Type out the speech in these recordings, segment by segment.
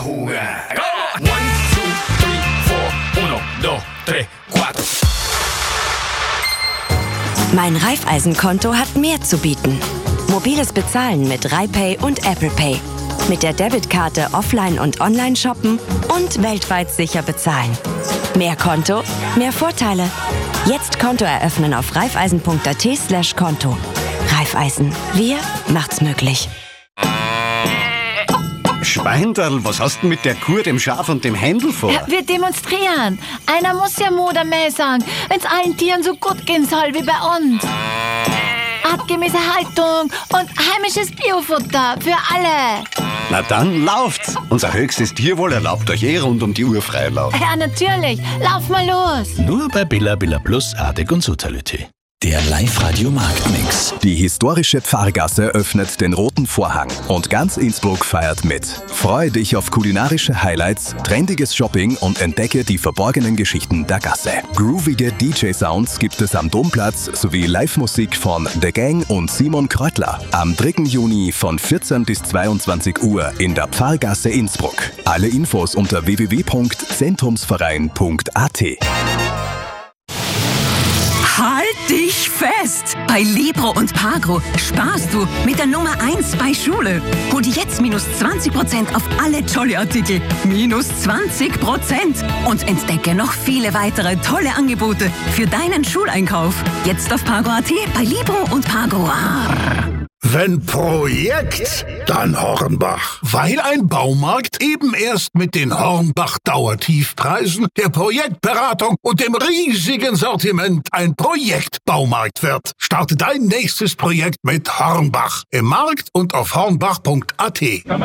jugar. 1, 2, 3, 4, 1, 2, 3, 4. Mein Raiffeisenkonto hat mehr zu bieten. Mobiles Bezahlen mit RaiPay und Apple Pay. Mit der Debitkarte offline und online shoppen und weltweit sicher bezahlen. Mehr Konto, mehr Vorteile. Jetzt Konto eröffnen auf raiffeisen.at/Konto. Raiffeisen. Wir macht's möglich. Schweinderl, was hast du mit der Kuh, dem Schaf und dem Händel vor? Ja, wir demonstrieren. Einer muss ja Mutter mehr sagen, wenn's allen Tieren so gut gehen soll wie bei uns. Artgemäße Haltung und heimisches Biofutter für alle. Na dann, lauft's! Unser höchstes Tierwohl erlaubt euch rund um die Uhr Freilauf. Ja, natürlich. Lauf mal los. Nur bei Billa Plus, Artig und Sozalité. Der Live-Radio-Marktmix. Die historische Pfarrgasse öffnet den roten Vorhang und ganz Innsbruck feiert mit. Freue dich auf kulinarische Highlights, trendiges Shopping und entdecke die verborgenen Geschichten der Gasse. Groovige DJ-Sounds gibt es am Domplatz sowie Live-Musik von The Gang und Simon Kreutler. Am 3. Juni von 14 bis 22 Uhr in der Pfarrgasse Innsbruck. Alle Infos unter www.zentrumsverein.at. Halt dich fest! Bei Libro und Pagro sparst du mit der Nummer 1 bei Schule. Hol dir jetzt minus 20% auf alle Jolly-Artikel. Minus 20%! Und entdecke noch viele weitere tolle Angebote für deinen Schuleinkauf. Jetzt auf Pagro.at bei Libro und Pagro. Wenn Projekt, dann Hornbach. Weil ein Baumarkt eben erst mit den Hornbach-Dauertiefpreisen, der Projektberatung und dem riesigen Sortiment ein Projektbaumarkt wird. Starte dein nächstes Projekt mit Hornbach. Im Markt und auf hornbach.at.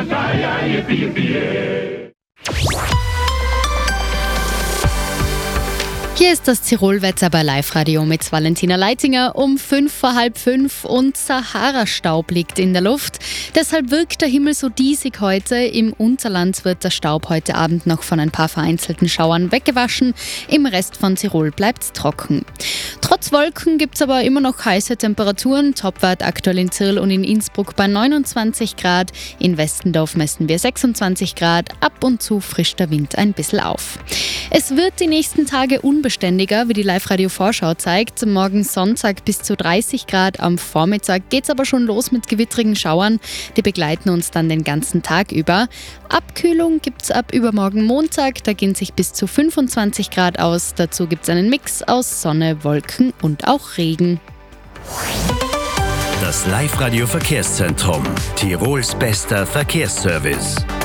Hier ist das Tirolwetter bei Live-Radio mit Valentina Leitinger um 5:45 und Sahara-Staub liegt in der Luft. Deshalb wirkt der Himmel so diesig heute. Im Unterland wird der Staub heute Abend noch von ein paar vereinzelten Schauern weggewaschen. Im Rest von Tirol bleibt es trocken. Trotz Wolken gibt es aber immer noch heiße Temperaturen. Topwert aktuell in Zirl und in Innsbruck bei 29 Grad. In Westendorf messen wir 26 Grad. Ab und zu frischt der Wind ein bisschen auf. Es wird die nächsten Tage unbeständiger, wie die Live-Radio-Vorschau zeigt. Morgen Sonntag bis zu 30 Grad. Am Vormittag geht es aber schon los mit gewittrigen Schauern. Die begleiten uns dann den ganzen Tag über. Abkühlung gibt es ab übermorgen Montag. Da gehen sich bis zu 25 Grad aus. Dazu gibt es einen Mix aus Sonne, Wolken und auch Regen. Das Live-Radio Verkehrszentrum. Tirols bester Verkehrsservice.